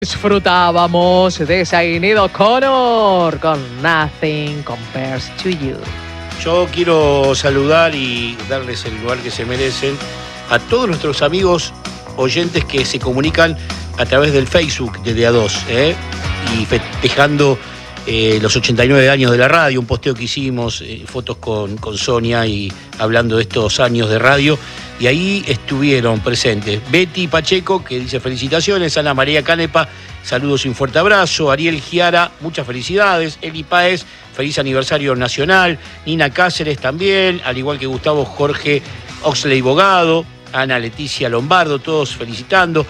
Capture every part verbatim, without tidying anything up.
Disfrutábamos de Sinéad O'Connor con Nothing Compares to You. Yo quiero saludar y darles el lugar que se merecen a todos nuestros amigos oyentes que se comunican a través del Facebook de D A dos, ¿eh? y festejando eh, los ochenta y nueve años de la radio, un posteo que hicimos, eh, fotos con, con Sonia y hablando de estos años de radio. Y ahí estuvieron presentes Betty Pacheco, que dice felicitaciones, Ana María Canepa, saludos y un fuerte abrazo, Ariel Giara, muchas felicidades, Eli Páez, feliz aniversario nacional, Nina Cáceres también, al igual que Gustavo Jorge Oxley Bogado, Ana Leticia Lombardo, todos felicitando.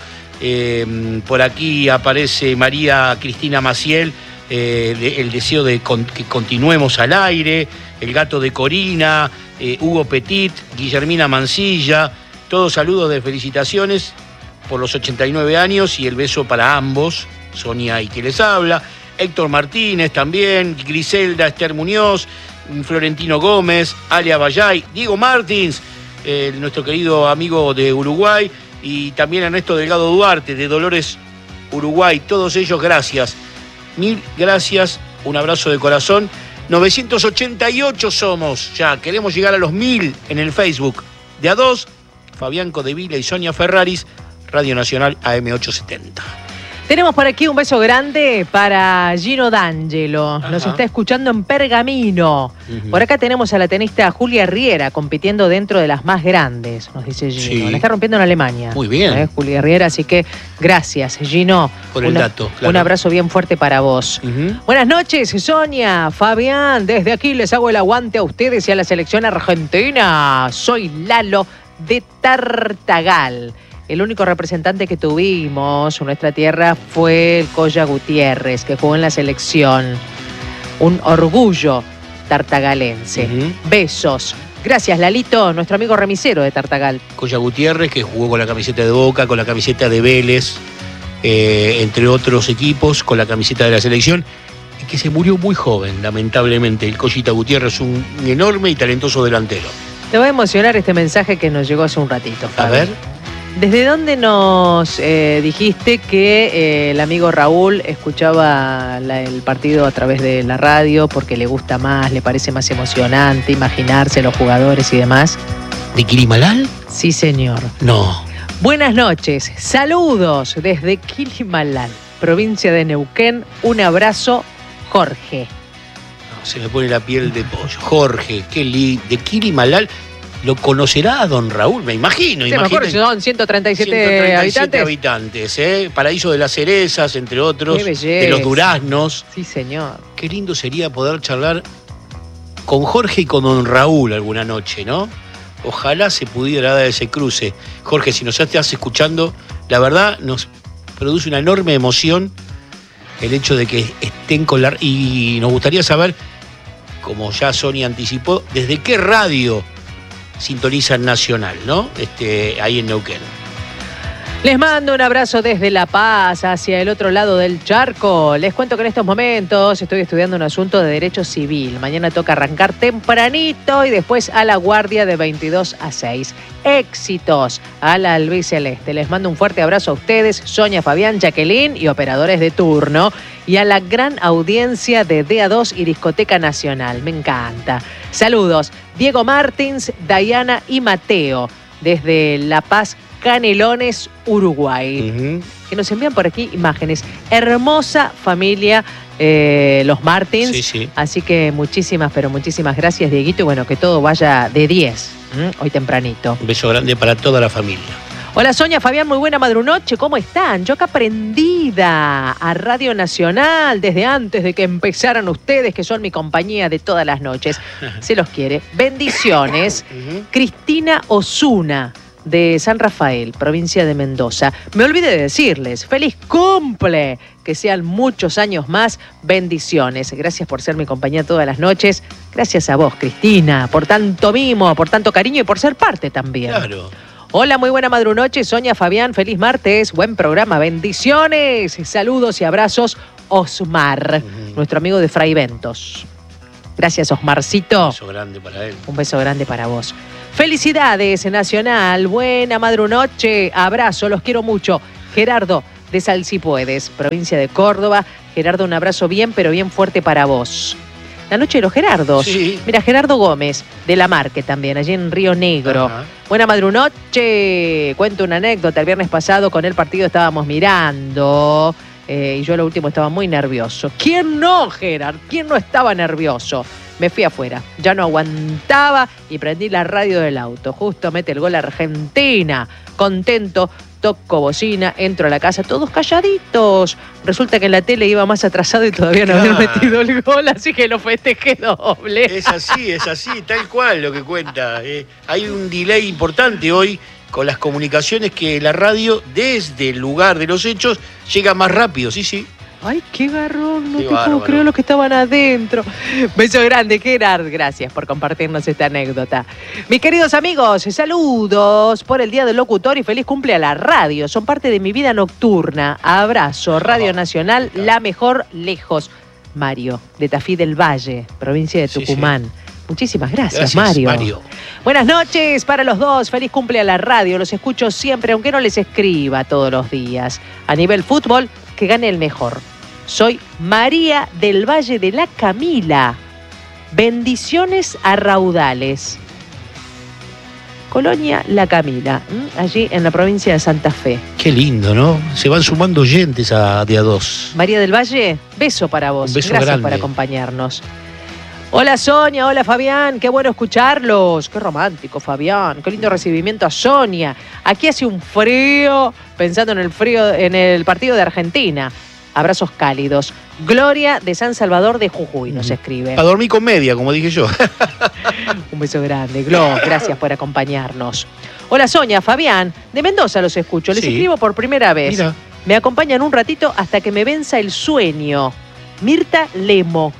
Eh, por aquí aparece María Cristina Maciel, eh, de, el deseo de con, que continuemos al aire, el gato de Corina, eh, Hugo Petit, Guillermina Mancilla, todos saludos de felicitaciones por los ochenta y nueve años y el beso para ambos, Sonia y que les habla, Héctor Martínez también, Griselda Esther Muñoz, Florentino Gómez, Alia Bayay, Diego Martins, eh, nuestro querido amigo de Uruguay, y también Ernesto Delgado Duarte de Dolores, Uruguay, todos ellos gracias, mil gracias, un abrazo de corazón. novecientos ochenta y ocho somos ya, queremos llegar a los mil en el Facebook. De A dos, Fabián Codevila y Sonia Ferraris, Radio Nacional A M ochocientos setenta. Tenemos por aquí un beso grande para Gino D'Angelo. Nos Ajá. está escuchando en Pergamino. Uh-huh. Por acá tenemos a la tenista Julia Riera compitiendo dentro de las más grandes, nos dice Gino. Sí. La está rompiendo en Alemania. Muy bien. ¿Eh? Julia Riera, así que gracias, Gino. Por el Una, dato, claro. Un abrazo bien fuerte para vos. Uh-huh. Buenas noches, Sonia, Fabián. Desde aquí les hago el aguante a ustedes y a la selección argentina. Soy Lalo de Tartagal. El único representante que tuvimos en nuestra tierra fue el Colla Gutiérrez, que jugó en la selección. Un orgullo tartagalense. Uh-huh. Besos. Gracias, Lalito, nuestro amigo remisero de Tartagal. Colla Gutiérrez, que jugó con la camiseta de Boca, con la camiseta de Vélez, eh, entre otros equipos, con la camiseta de la selección, y que se murió muy joven, lamentablemente. El Collita Gutiérrez, un enorme y talentoso delantero. Te va a emocionar este mensaje que nos llegó hace un ratito, Fabi. A ver. ¿Desde dónde nos eh, dijiste que eh, el amigo Raúl escuchaba la, el partido a través de la radio porque le gusta más, le parece más emocionante imaginarse los jugadores y demás? ¿De Quilimalal? Sí, señor. No. Buenas noches, saludos desde Quilimalal, provincia de Neuquén. Un abrazo, Jorge. No, se me pone la piel de pollo. Jorge, qué lindo. De Quilimalal. ¿Lo conocerá don Raúl? Me imagino. Sí, me acuerdo, son ciento treinta y siete, ciento treinta y siete habitantes. habitantes, ¿eh? Paraíso de las cerezas, entre otros. Qué belleza. De los duraznos. Sí, señor. Qué lindo sería poder charlar con Jorge y con don Raúl alguna noche, ¿no? Ojalá se pudiera dar ese cruce. Jorge, si nos estás escuchando, la verdad nos produce una enorme emoción el hecho de que estén con la... Y nos gustaría saber, como ya Sonia anticipó, desde qué radio sintonizan Nacional, ¿no? Este, ahí en Neuquén. Les mando un abrazo desde La Paz, hacia el otro lado del charco. Les cuento que en estos momentos estoy estudiando un asunto de derecho civil. Mañana toca arrancar tempranito y después a la guardia de veintidós a seis. Éxitos a la albiceleste. Les mando un fuerte abrazo a ustedes, Sonia, Fabián, Jacqueline y operadores de turno. Y a la gran audiencia de D A dos y Discoteca Nacional. Me encanta. Saludos, Diego Martins, Dayana y Mateo, desde La Paz, Canelones, Uruguay. Uh-huh. Que nos envían por aquí imágenes. Hermosa familia, eh, los Martins. Sí, sí. Así que muchísimas, pero muchísimas gracias, Dieguito. Y bueno, que todo vaya de diez, ¿eh? Hoy tempranito. Un beso grande para toda la familia. Hola Sonia, Fabián, muy buena madrunoche, ¿cómo están? Yo acá prendida a Radio Nacional desde antes de que empezaran ustedes, que son mi compañía de todas las noches. Se los quiere. Bendiciones. Uh-huh. Cristina Osuna, de San Rafael, provincia de Mendoza. Me olvidé de decirles, ¡feliz cumple! Que sean muchos años más. Bendiciones. Gracias por ser mi compañía todas las noches. Gracias a vos, Cristina, por tanto mimo, por tanto cariño y por ser parte también. Claro. Hola, muy buena madrunoche, Sonia, Fabián, feliz martes, buen programa, bendiciones, saludos y abrazos, Osmar, uh-huh. nuestro amigo de Fraiventos. Gracias, Osmarcito. Un beso grande para él. Un beso grande para vos. Felicidades, Nacional, buena madrunoche, abrazo, los quiero mucho. Gerardo, de Salsipuedes, provincia de Córdoba. Gerardo, un abrazo bien, pero bien fuerte para vos. La noche de los Gerardos. Sí. Mira, Gerardo Gómez, de La Marque también, allí en Río Negro. Ajá. Buena madrunoche. Cuento una anécdota. El viernes pasado con el partido estábamos mirando eh, y yo lo último estaba muy nervioso. ¿Quién no, Gerard? ¿Quién no estaba nervioso? Me fui afuera. Ya no aguantaba y prendí la radio del auto. Justo mete el gol Argentina. Contento. Toco bocina, entro a la casa, todos calladitos. Resulta que en la tele iba más atrasado y todavía no Claro. habían metido el gol, así que lo festejé doble. Es así, es así, tal cual lo que cuenta. Eh, hay un delay importante hoy con las comunicaciones que la radio, desde el lugar de los hechos, llega más rápido, sí, sí. Ay, qué garrón, no Qué te bárbaro. puedo creer los que estaban adentro. Beso grande, Gerard, gracias por compartirnos esta anécdota. Mis queridos amigos, saludos por el Día del Locutor y feliz cumple a la radio. Son parte de mi vida nocturna. Abrazo, Radio Nacional, la mejor lejos. Mario, de Tafí del Valle, provincia de Sí, Tucumán. sí. Muchísimas gracias, Gracias, Mario. Mario. Buenas noches para los dos. Feliz cumple a la radio. Los escucho siempre, aunque no les escriba todos los días. A nivel fútbol, que gane el mejor. Soy María del Valle de la Camila. Bendiciones a raudales. Colonia La Camila, ¿m? Allí en la provincia de Santa Fe. Qué lindo, ¿no? Se van sumando oyentes a de a dos. María del Valle, beso para vos. Un beso Gracias grande. por acompañarnos. Hola Sonia, hola Fabián, qué bueno escucharlos. Qué romántico, Fabián. Qué lindo recibimiento a Sonia. Aquí hace un frío, pensando en el frío, en el partido de Argentina. Abrazos cálidos. Gloria de San Salvador de Jujuy nos escribe. A dormir con media, como dije yo. Un beso grande, Glo, gracias por acompañarnos. Hola Sonia, Fabián, de Mendoza los escucho, les Sí. escribo por primera vez. Mira. Me acompañan un ratito hasta que me venza el sueño. Mirta Lemo.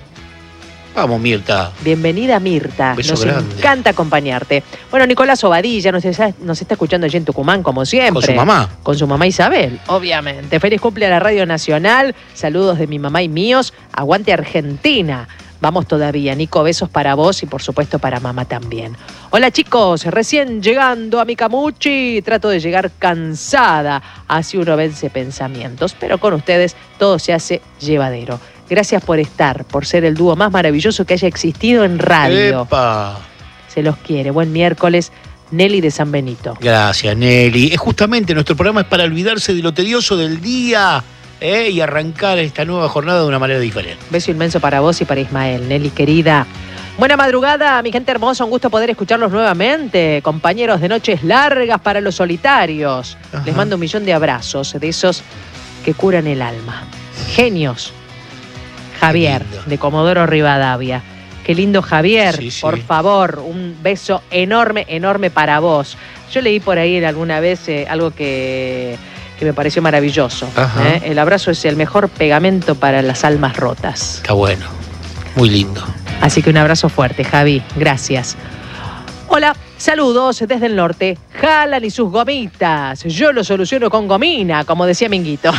Vamos, Mirta. Bienvenida, Mirta. Beso Nos grande. encanta acompañarte. Bueno, Nicolás Obadilla nos está, nos está escuchando allí en Tucumán, como siempre. Con su mamá. Con su mamá Isabel, obviamente. Feliz cumple a la Radio Nacional. Saludos de mi mamá y míos. Aguante Argentina. Vamos todavía, Nico. Besos para vos y, por supuesto, para mamá también. Hola, chicos. Recién llegando a mi camuchi. Trato de llegar cansada. Así uno vence pensamientos. Pero con ustedes todo se hace llevadero. Gracias por estar, por ser el dúo más maravilloso que haya existido en radio. Epa. Se los quiere. Buen miércoles. Nelly de San Benito. Gracias, Nelly. Es justamente nuestro programa es para olvidarse de lo tedioso del día, ¿eh? Y arrancar esta nueva jornada de una manera diferente. Beso inmenso para vos y para Ismael. Nelly, querida. Buena madrugada, mi gente hermosa. Un gusto poder escucharlos nuevamente. Compañeros de noches largas para los solitarios. Ajá. Les mando un millón de abrazos, de esos que curan el alma. Genios. Javier, lindo. de Comodoro Rivadavia. Qué lindo, Javier. Sí, sí. Por favor, un beso enorme, enorme para vos. Yo leí por ahí alguna vez eh, algo que, que me pareció maravilloso. Ajá. ¿eh? El abrazo es el mejor pegamento para las almas rotas. Está bueno. Muy lindo. Así que un abrazo fuerte, Javi. Gracias. Hola, saludos desde el norte. Jalan y sus gomitas. Yo lo soluciono con gomina, como decía Minguito.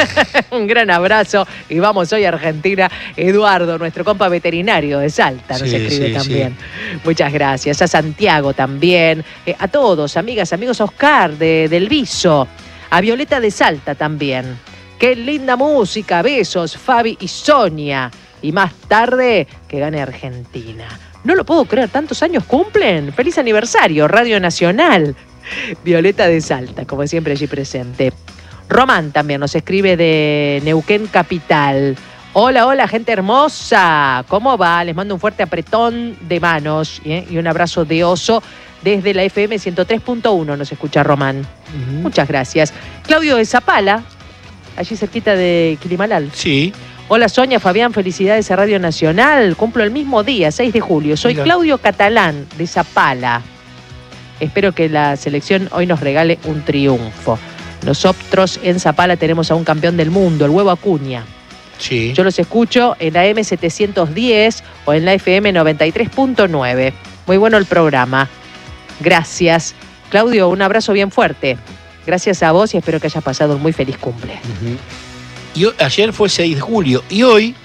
Un gran abrazo y vamos hoy a Argentina. Eduardo, nuestro compa veterinario de Salta, nos Sí, escribe sí, también. Muchas gracias. A Santiago también. Eh, a todos, amigas, amigos, a Oscar de, del Viso. A Violeta de Salta también. Qué linda música. Besos, Fabi y Sonia. Y más tarde, que gane Argentina. No lo puedo creer, tantos años cumplen. Feliz aniversario, Radio Nacional. Violeta de Salta, como siempre allí presente. Román también nos escribe de Neuquén Capital. Hola, hola, gente hermosa. ¿Cómo va? Les mando un fuerte apretón de manos ¿eh? y un abrazo de oso desde la F M ciento tres punto uno. Nos escucha Román. Ujú. Muchas gracias. Claudio de Zapala, allí cerquita de Quilimalal. Sí. Hola Sonia, Fabián, felicidades a Radio Nacional. Cumplo el mismo día, seis de julio. Soy Mira. Claudio Catalán, de Zapala. Espero que la selección hoy nos regale un triunfo. Nosotros en Zapala tenemos a un campeón del mundo, el Huevo Acuña. Sí. Yo los escucho en la M setecientos diez o en la F M noventa y tres punto nueve. Muy bueno el programa. Gracias. Claudio, un abrazo bien fuerte. Gracias a vos y espero que hayas pasado un muy feliz cumple. Ujú. Y ho- ayer fue seis de julio. Y hoy,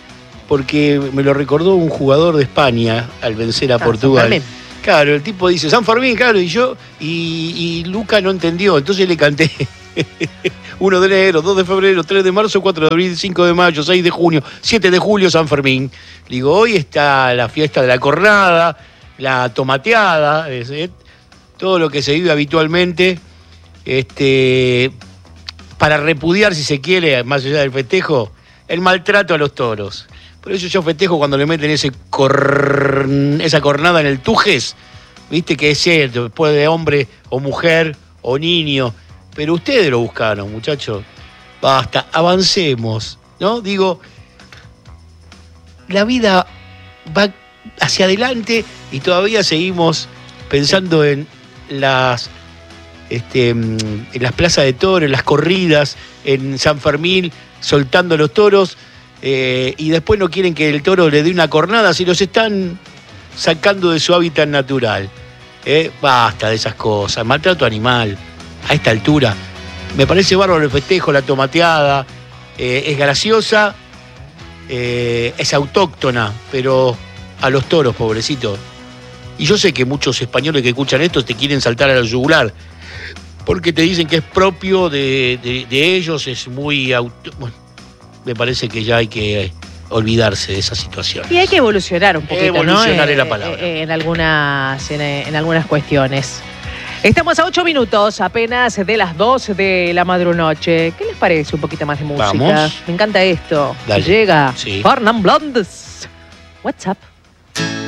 porque me lo recordó un jugador de España al vencer a Ah, Portugal. San Fermín. Claro, el tipo dice San Fermín, claro, y yo, y, y Luca no entendió, entonces le canté. uno de enero, dos de febrero, tres de marzo, cuatro de abril, cinco de mayo, seis de junio, siete de julio, San Fermín. Digo, hoy está la fiesta de la cornada, la tomateada, ¿eh? Todo lo que se vive habitualmente, este, para repudiar, si se quiere, más allá del festejo, el maltrato a los toros. Por eso yo festejo cuando le meten ese cor... esa cornada en el Tujes, viste que es cierto, después de hombre o mujer o niño, pero ustedes lo buscaron, muchachos. Basta, avancemos, ¿no? Digo, la vida va hacia adelante y todavía seguimos pensando en las, este, en las plazas de toros, en las corridas, en San Fermín, soltando los toros, eh, y después no quieren que el toro le dé una cornada si los están sacando de su hábitat natural. Eh, basta de esas cosas, maltrato animal a esta altura. Me parece bárbaro el festejo, la tomateada, eh, es graciosa, eh, es autóctona, pero a los toros, pobrecito. Y yo sé que muchos españoles que escuchan esto te quieren saltar a la yugular, porque te dicen que es propio de, de, de ellos, es muy auto... Bueno, me parece que ya hay que olvidarse de esa situación. Y hay que evolucionar un poquito, evolucionar ¿no? es la palabra. Eh, en, algunas, en, en algunas cuestiones. Estamos a ocho minutos apenas de las dos de la madrunoche. ¿Qué les parece un poquito más de música? Vamos. Me encanta esto. Dale. Llega Sí. Fernand Blondes. What's up?